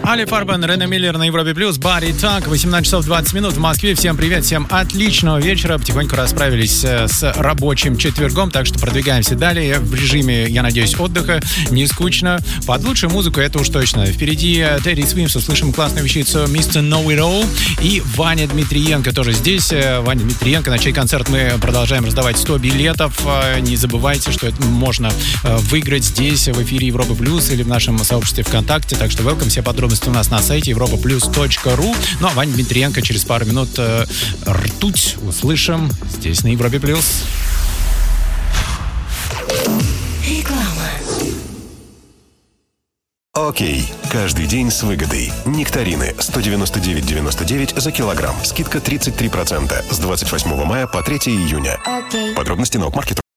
Али Фарбен, Рене Миллер на Европе Плюс, Body Talk, 18 часов 20 минут в Москве. Всем привет, всем отличного вечера. Потихоньку расправились с рабочим четвергом, так что продвигаемся далее в режиме, я надеюсь, отдыха. Не скучно. Под лучшую музыку это уж точно. Впереди Тедди Свимс, услышим классную вещицу Mr. Know It All и Ваня Дмитриенко тоже здесь. Ваня Дмитриенко, на чей концерт мы продолжаем раздавать 100 билетов. Не забывайте, что это можно выиграть здесь, в эфире Европы Плюс или в нашем сообществе ВКонтакте. Так что welcome, все подробности у нас на сайте europaplus.ru. Ну а Ваня Дмитриенко через пару минут ртуть услышим здесь на Европе Плюс. Окей. Каждый день с выгодой. Нектарины 199,99 за килограмм. Скидка 33% с 28 мая по 3 июня. Подробности на Окмаркет.